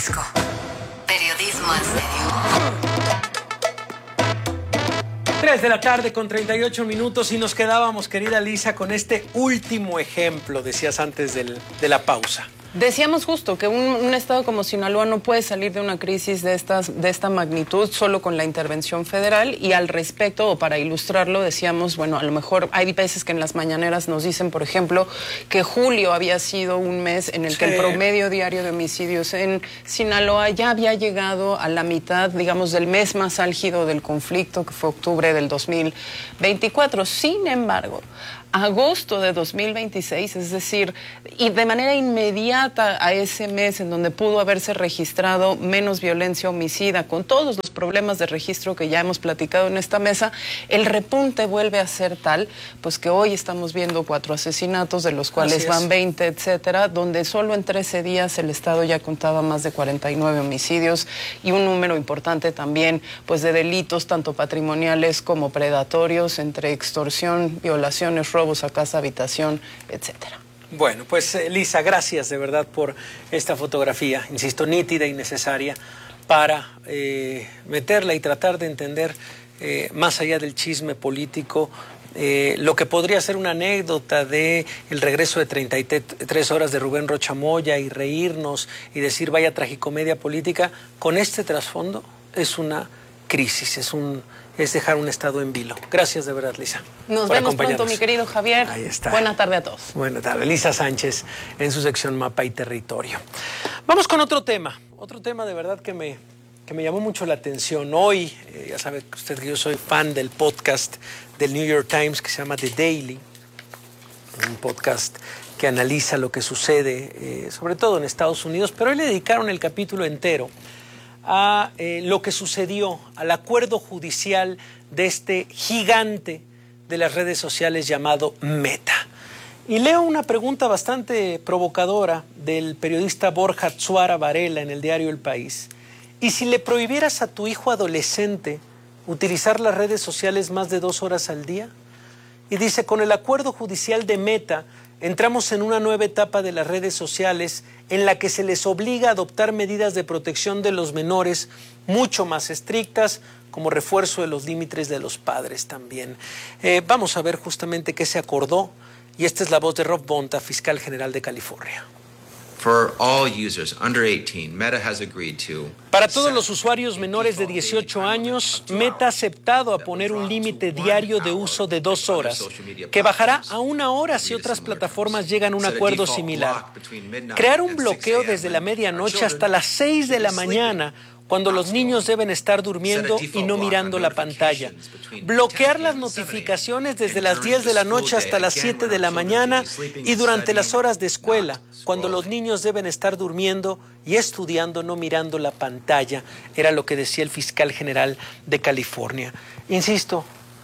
fresco. Periodismo en serio. 3 de la tarde con 38 minutos y nos quedábamos, querida Lisa, con este último ejemplo, decías antes de la pausa. Decíamos justo que un estado como Sinaloa no puede salir de una crisis de esta magnitud solo con la intervención federal, y al respecto, o para ilustrarlo, decíamos, bueno, a lo mejor hay veces que en las mañaneras nos dicen, por ejemplo, que julio había sido un mes en el que el promedio diario de homicidios en Sinaloa ya había llegado a la mitad, digamos, del mes más álgido del conflicto, que fue octubre del 2024. Sin embargo, agosto de 2026, es decir, y de manera inmediata a ese mes en donde pudo haberse registrado menos violencia homicida, con todos los problemas de registro que ya hemos platicado en esta mesa, el repunte vuelve a ser tal, pues que hoy estamos viendo 4 asesinatos, de los cuales van 20, etcétera, donde solo en 13 días el Estado ya contaba más de 49 homicidios y un número importante también, pues, de delitos tanto patrimoniales como predatorios, entre extorsión, violaciones, robos a casa, habitación, etcétera. Bueno, pues Lisa, gracias de verdad por esta fotografía, insisto, nítida y necesaria para meterla y tratar de entender más allá del chisme político lo que podría ser una anécdota de el regreso de 33 horas de Rubén Rocha Moya y reírnos y decir vaya tragicomedia política. Con este trasfondo es una crisis, es dejar un estado en vilo. Gracias de verdad, Lisa. Nos vemos pronto, mi querido Javier. Ahí está. Buena tarde a todos. Buena tarde. Lisa Sánchez en su sección Mapa y Territorio. Vamos con otro tema de verdad que me llamó mucho la atención. Hoy, ya sabe usted que yo soy fan del podcast del New York Times que se llama The Daily, un podcast que analiza lo que sucede, sobre todo en Estados Unidos, pero hoy le dedicaron el capítulo entero a lo que sucedió, al acuerdo judicial de este gigante de las redes sociales llamado Meta. Y leo una pregunta bastante provocadora del periodista Borja Tsuara Varela en el diario El País. ¿Y si le prohibieras a tu hijo adolescente utilizar las redes sociales más de 2 horas al día? Y dice, con el acuerdo judicial de Meta, entramos en una nueva etapa de las redes sociales en la que se les obliga a adoptar medidas de protección de los menores mucho más estrictas, como refuerzo de los límites de los padres también. Vamos a ver justamente qué se acordó, y esta es la voz de Rob Bonta, fiscal general de California. Para todos los usuarios menores de 18 años, Meta ha aceptado a poner un límite diario de uso de 2 horas, que bajará a 1 hora si otras plataformas llegan a un acuerdo similar. Crear un bloqueo desde la medianoche hasta las 6 de la mañana, cuando los niños deben estar durmiendo y no mirando la pantalla. Bloquear las notificaciones desde las 10 de la noche hasta las 7 de la mañana y durante las horas de escuela, cuando los niños deben estar durmiendo y estudiando, no mirando la pantalla. Era lo que decía el fiscal general de California. Insisto,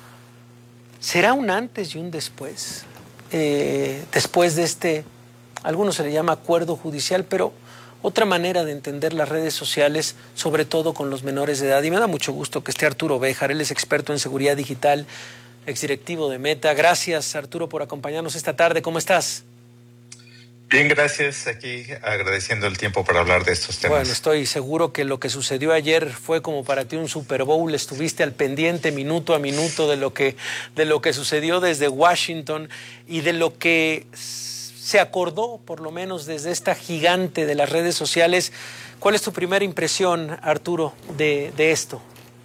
¿será un antes y un después? Después de este, a algunos se le llama acuerdo judicial, pero otra manera de entender las redes sociales, sobre todo con los menores de edad. Y me da mucho gusto que esté Arturo Béjar, él es experto en seguridad digital, exdirectivo de Meta. Gracias, Arturo, por acompañarnos esta tarde. ¿Cómo estás? Bien, gracias. Aquí agradeciendo el tiempo para hablar de estos temas. Bueno, estoy seguro que lo que sucedió ayer fue como para ti un Super Bowl. Estuviste al pendiente minuto a minuto de lo que sucedió desde Washington y de lo que se acordó, por lo menos desde esta gigante de las redes sociales. ¿Cuál es tu primera impresión, Arturo, de esto?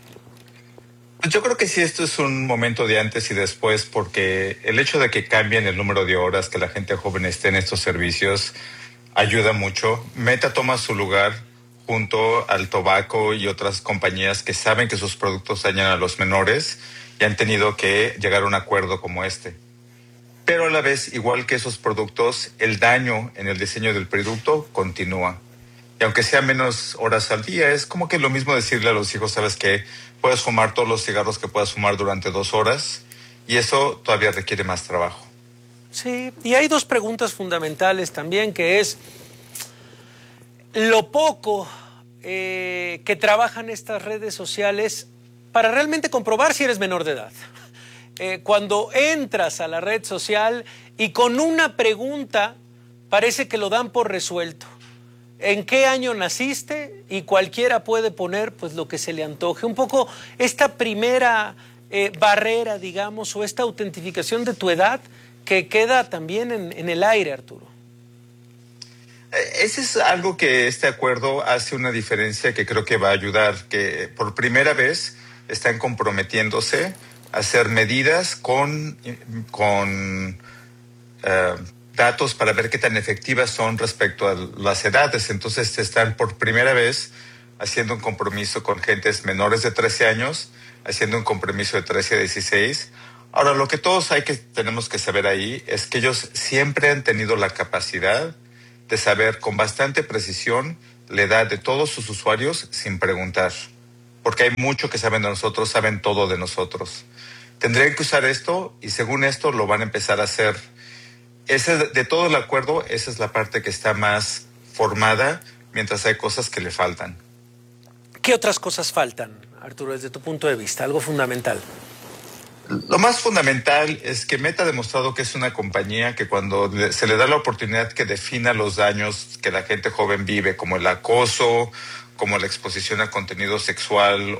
Yo creo que sí, esto es un momento de antes y después, porque el hecho de que cambien el número de horas que la gente joven esté en estos servicios ayuda mucho. Meta toma su lugar junto al Tobacco y otras compañías que saben que sus productos dañan a los menores y han tenido que llegar a un acuerdo como este. Pero a la vez, igual que esos productos, el daño en el diseño del producto continúa. Y aunque sea menos horas al día, es como que lo mismo decirle a los hijos, ¿sabes qué? Puedes fumar todos los cigarros que puedas fumar durante 2 horas, y eso todavía requiere más trabajo. Sí, y hay 2 preguntas fundamentales también, que es lo poco que trabajan estas redes sociales para realmente comprobar si eres menor de edad. Cuando entras a la red social y con una pregunta parece que lo dan por resuelto. en qué año naciste y cualquiera puede poner pues lo que se le antoje. Un poco esta primera barrera, digamos, o esta autentificación de tu edad que queda también en el aire, Arturo. Ese es algo que este acuerdo hace una diferencia que creo que va a ayudar, que por primera vez están comprometiéndose a hacer medidas con datos para ver qué tan efectivas son respecto a las edades. Entonces están por primera vez haciendo un compromiso con gentes menores de 13 años, haciendo un compromiso de 13 a 16. Ahora, lo que todos tenemos que saber ahí es que ellos siempre han tenido la capacidad de saber con bastante precisión la edad de todos sus usuarios sin preguntar. Porque hay mucho que saben de nosotros, saben todo de nosotros. Tendrían que usar esto y según esto lo van a empezar a hacer. De todo el acuerdo, esa es la parte que está más formada, mientras hay cosas que le faltan. ¿Qué otras cosas faltan, Arturo, desde tu punto de vista? Algo fundamental. Lo más fundamental es que Meta ha demostrado que es una compañía que cuando se le da la oportunidad que defina los daños que la gente joven vive, como el acoso, como la exposición a contenido sexual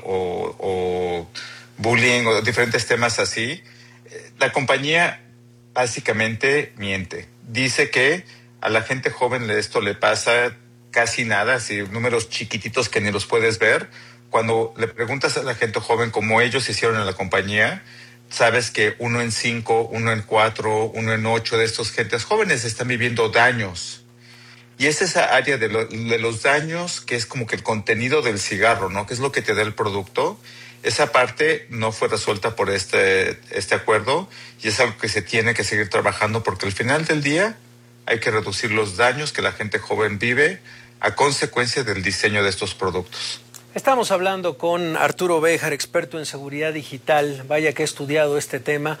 o bullying o diferentes temas así, la compañía básicamente miente. Dice que a la gente joven esto le pasa casi nada, así números chiquititos que ni los puedes ver. Cuando le preguntas a la gente joven cómo ellos hicieron en la compañía, sabes que 1 en 5, 1 en 4, 1 en 8 de estos gentes jóvenes están viviendo daños. Y es esa área de los daños que es como que el contenido del cigarro, ¿no? Que es lo que te da el producto. Esa parte no fue resuelta por este acuerdo y es algo que se tiene que seguir trabajando porque al final del día hay que reducir los daños que la gente joven vive a consecuencia del diseño de estos productos. Estamos hablando con Arturo Béjar, experto en seguridad digital, vaya que he estudiado este tema,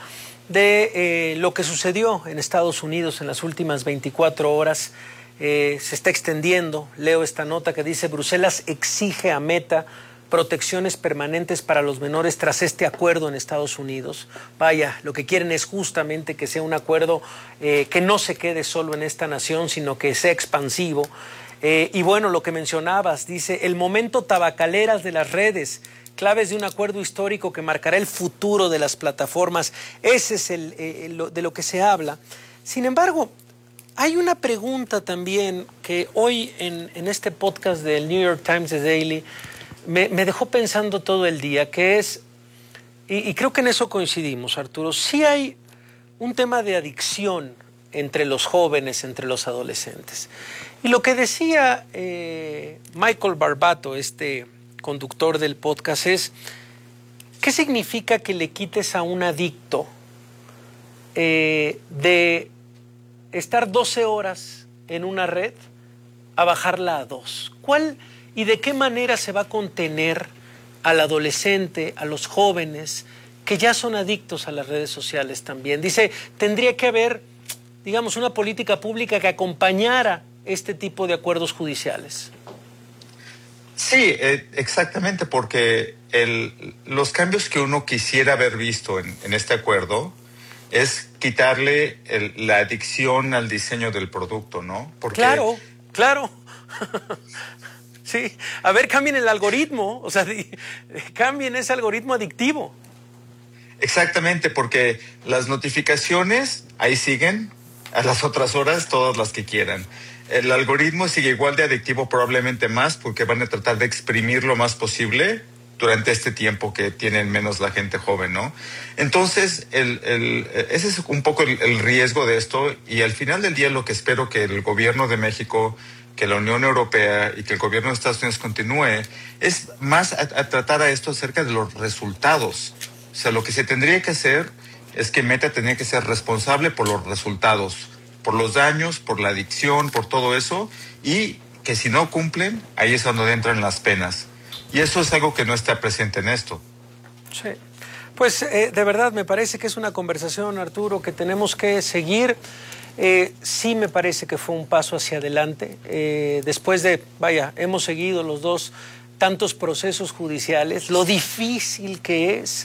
de lo que sucedió en Estados Unidos en las últimas 24 horas. Se está extendiendo, leo esta nota que dice: Bruselas exige a Meta protecciones permanentes para los menores tras este acuerdo en Estados Unidos. Vaya, lo que quieren es justamente que sea un acuerdo que no se quede solo en esta nación, sino que sea expansivo. Y bueno, lo que mencionabas, dice: el momento tabacaleras de las redes, claves de un acuerdo histórico que marcará el futuro de las plataformas. Ese es de lo que se habla. Sin embargo, hay una pregunta también que hoy en este podcast del New York Times The Daily me dejó pensando todo el día, que es, y creo que en eso coincidimos, Arturo, sí hay un tema de adicción entre los jóvenes, entre los adolescentes. Y lo que decía Michael Barbato, este conductor del podcast, es: ¿qué significa que le quites a un adicto de estar 12 horas en una red a bajarla a 2? ¿Cuál y de qué manera se va a contener al adolescente, a los jóvenes que ya son adictos a las redes sociales también? Dice, tendría que haber, digamos, una política pública que acompañara este tipo de acuerdos judiciales. Sí, exactamente, porque los cambios que uno quisiera haber visto en este acuerdo es quitarle la adicción al diseño del producto, ¿no? Porque Claro. Sí, a ver, cambien el algoritmo, o sea, cambien ese algoritmo adictivo. Exactamente, porque las notificaciones ahí siguen a las otras horas, todas las que quieran. El algoritmo sigue igual de adictivo, probablemente más, porque van a tratar de exprimir lo más posible durante este tiempo que tienen menos la gente joven, ¿no? Entonces, ese es un poco el riesgo de esto, y al final del día lo que espero que el gobierno de México, que la Unión Europea y que el gobierno de Estados Unidos continúe, es más a tratar a esto acerca de los resultados. O sea, lo que se tendría que hacer es que Meta tendría que ser responsable por los resultados, por los daños, por la adicción, por todo eso, y que si no cumplen, ahí es donde entran las penas. Y eso es algo que no está presente en esto. Sí. Pues de verdad me parece que es una conversación, Arturo, que tenemos que seguir. Sí me parece que fue un paso hacia adelante. Después de, hemos seguido los dos tantos procesos judiciales, lo difícil que es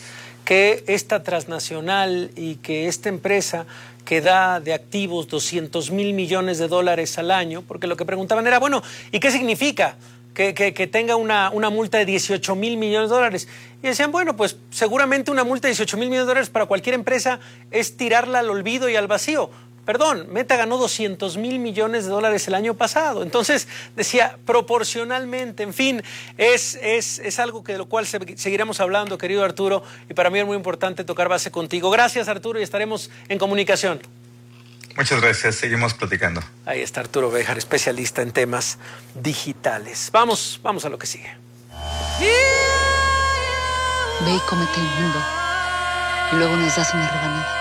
que esta transnacional y que esta empresa que da de activos 200,000 millones de dólares al año, porque lo que preguntaban era, bueno, ¿y qué significa que tenga una multa de 18,000 millones de dólares? Y decían, bueno, pues seguramente una multa de 18,000 millones de dólares para cualquier empresa es tirarla al olvido y al vacío. Perdón, Meta ganó 200,000 millones de dólares el año pasado. Entonces, decía, proporcionalmente, en fin, es algo de lo cual seguiremos hablando, querido Arturo, y para mí es muy importante tocar base contigo. Gracias, Arturo, y estaremos en comunicación. Muchas gracias, seguimos platicando. Ahí está Arturo Béjar, especialista en temas digitales. Vamos a lo que sigue. Ve y cómete el mundo, y luego nos das una rebanada.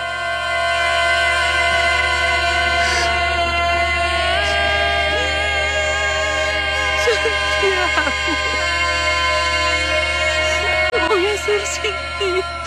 ¿Qué voy a hacer sin ti?